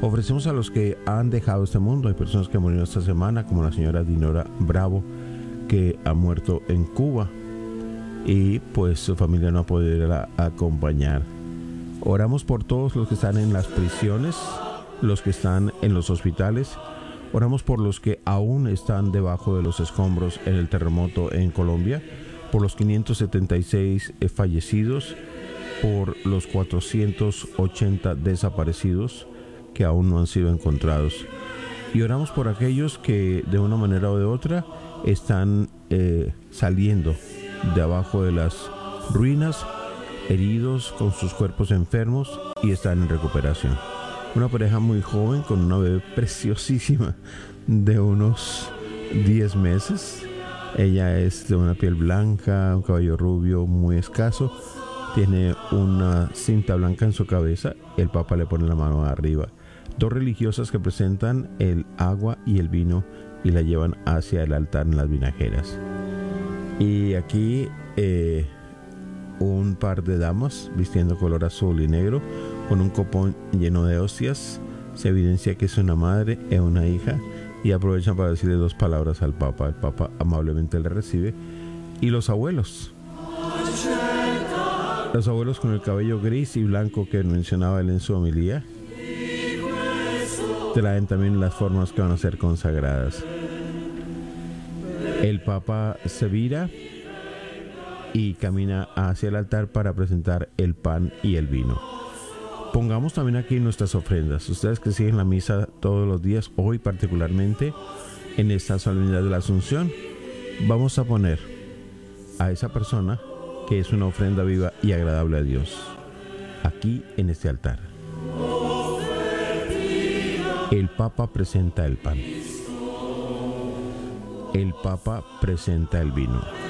Ofrecemos a los que han dejado este mundo. Hay personas que murieron esta semana, como la señora Dinora Bravo, que ha muerto en Cuba y pues su familia no ha podido ir a acompañar. Oramos por todos los que están en las prisiones, los que están en los hospitales. Oramos por los que aún están debajo de los escombros en el terremoto en Colombia, por los 576 fallecidos, por los 480 desaparecidos que aún no han sido encontrados. Y oramos por aquellos que de una manera o de otra están saliendo de abajo de las ruinas, heridos, con sus cuerpos enfermos y están en recuperación. Una pareja muy joven con una bebé preciosísima de unos 10 meses. Ella es de una piel blanca, un cabello rubio muy escaso. Tiene una cinta blanca en su cabeza. El Papa le pone la mano arriba. Dos religiosas que presentan el agua y el vino y la llevan hacia el altar en las vinajeras. Y aquí un par de damas vistiendo color azul y negro con un copón lleno de hostias. Se evidencia que es una madre y una hija, y aprovechan para decirle dos palabras al Papa. El Papa amablemente le recibe. Y los abuelos con el cabello gris y blanco que mencionaba él en su homilía, traen también las formas que van a ser consagradas. El Papa se vira y camina hacia el altar para presentar el pan y el vino. Pongamos también aquí nuestras ofrendas. Ustedes que siguen la misa todos los días, hoy particularmente en esta solemnidad de la Asunción, vamos a poner a esa persona que es una ofrenda viva y agradable a Dios aquí en este altar. El Papa presenta el pan. El Papa presenta el vino.